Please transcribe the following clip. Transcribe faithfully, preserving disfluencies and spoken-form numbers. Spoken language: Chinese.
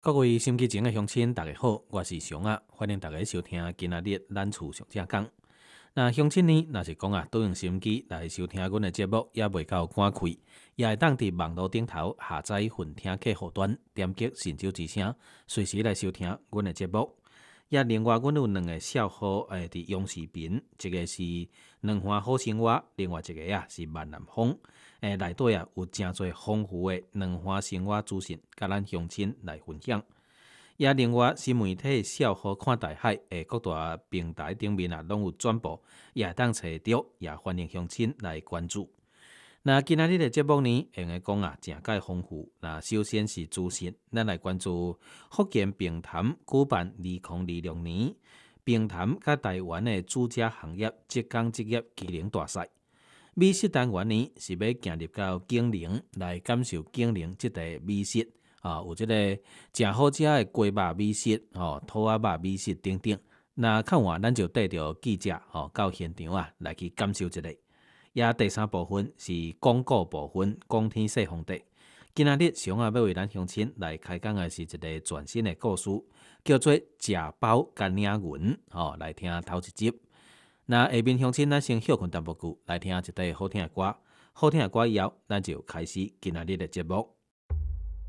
各位心机前的乡亲，大家好，我是熊啊，欢迎大家收听今仔日咱厝上正讲。那乡亲呢，若是讲啊，都用心机来收听阮的节目，也未够赶开，也会当伫网络顶头下载混听客户端，点击神州之声，随时来收听阮的节目。也另外，阮有两个小号诶，伫用视频，一个是两花好生活，另外一个啊是万南风。诶，内底啊有诚侪丰富诶两花生活资讯，甲咱乡亲来分享。也另外，新媒体小号看大海诶，各大平台顶面啊，拢有转播，也会当找到，也欢迎乡亲来关注。那今仔日的节目呢，用个讲啊，诚介丰富。那首先是资讯，咱来关注福建平潭举办二零二六年平潭甲台湾的主家行业职工职业技能大赛。美食单元呢是要行入到景陵来感受景陵即个美食啊，有即个诚好食的鸡肉美食、哦土鸭肉美食等等。那看完，咱就带着记者哦到现场啊来去感受一下。也第三部分是广告部分，讲天说皇帝。今仔日熊啊要为咱乡亲来开讲的是一个全新的故事，叫做《食包甲领银》哦，来听头一集。那下面乡亲咱先休困淡薄久，来听一段好听的歌。好听的歌以后，咱就开始今仔日的节目。